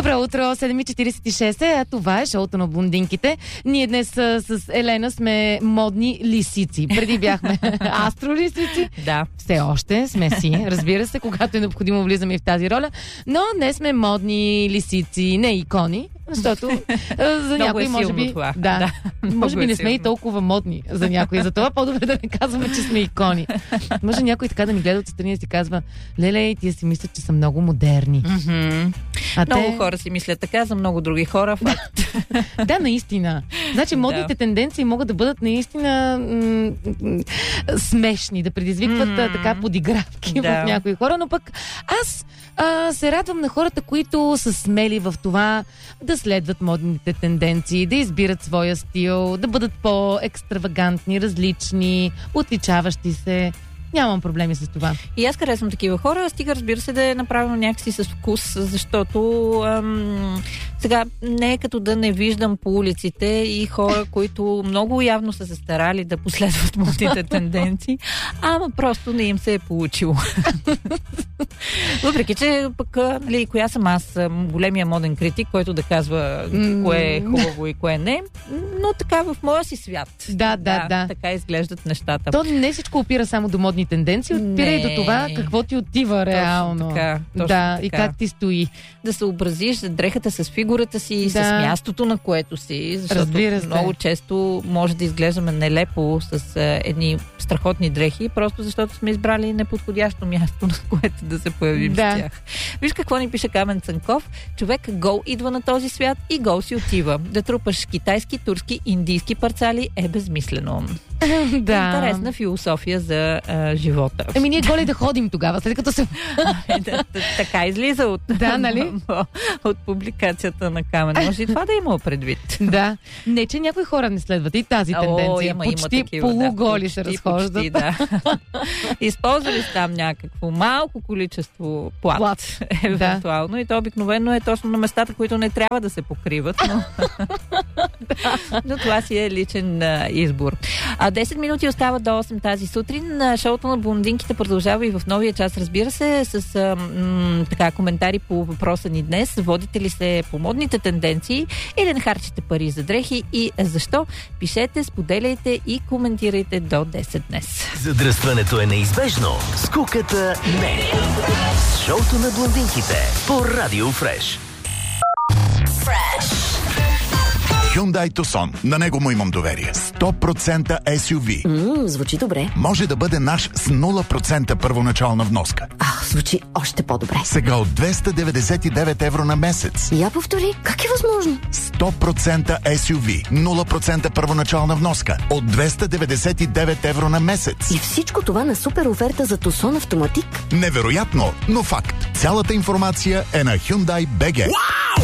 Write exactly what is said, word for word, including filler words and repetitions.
Добро утро, седем и четиридесет и шест, а това е шоуто на блондинките. Ние днес с, с Елена сме модни лисици. Преди бяхме астролисици. Да. Все още сме си, разбира се, когато е необходимо влизаме и в тази роля. Но днес сме модни лисици, не икони. Защото за някои е може би това. Да, да може би е не сме силно. и толкова модни за някои. Затова по-добре да не казваме, че сме икони. Може някой така да ни гледа отстрани и да си казва: леле, тия си мислят, че са много модерни. Mm-hmm. А много те... хора си мислят така, за много други хора. Факт. Да, наистина. Значи модните Да. тенденции могат да бъдат наистина м- м- смешни, да предизвикват mm-hmm. така подигравки Да. в някои хора, но пък аз а, се радвам на хората, които са смели в това да следват модните тенденции, да избират своя стил, да бъдат по-екстравагантни, различни, отличаващи се. Нямам проблеми с това. И аз харесвам такива хора, стига, разбира се, да е направено някакси с вкус, защото ам, сега не е като да не виждам по улиците и хора, които много явно са се старали да последват модните тенденции, ама просто не им се е получило. Въпреки, че пък, нали, коя съм аз, големия моден критик, който да казва кое е хубаво и кое не, но така в моя си свят. Да, да, да. Така изглеждат нещата. То не всичко опира само до модни тенденции, опира Не. и до това какво ти отива реално. така, точно да, така. и как ти стои. Да се образиш дрехата с фигурата си, Да. с мястото, на което си, защото Разбира се. много често може да изглеждаме нелепо с а, едни страхотни дрехи, просто защото сме избрали неподходящо място, на което да се появим Да. с тях. Виж какво ни пише Камен Цанков. Човек гол идва на този свят и гол си отива. Да трупаш китайски, турски, индийски парцали е безмислено. Да. Интересна философия за а, живота. Еми ние голи да ходим тогава, след като се... Да, да, така излиза от, Да, нали? от публикацията на Камен. Може и това да има предвид. Да. Не, че някои хора не следват и тази О, тенденция. има, почти има такива, полуголи да, се почти, разхождат. Почти, да. Използвали са там някакво малко количество плат, Плат. евентуално. И то обикновено е точно на местата, които не трябва да се покриват. Но, но това си е личен а, избор. А десет минути остава до осем тази сутрин. А, шоуто на блондинките продължава и в новия час, разбира се, с а, м, така, коментари по въпроса ни днес. Водите ли се по модните тенденции или не харчите пари за дрехи и защо? Пишете, споделяйте и коментирайте до десет днес. Задръстването е неизбежно, скуката не. Шоуто на блондинките по Радио Фреш. Hyundai Tucson. На него му имам доверие. сто процента ес ю ви. Ммм, звучи добре. Може да бъде наш с нула процента първоначална вноска. Ах, звучи още по-добре. Сега от двеста деветдесет и девет евро на месец. Я повтори, как е възможно? сто процента ес ю ви. нула процента първоначална вноска. От двеста деветдесет и девет евро на месец. И всичко това на супер оферта за Tucson Автоматик? Невероятно, но факт. Цялата информация е на Hyundai точка би джи.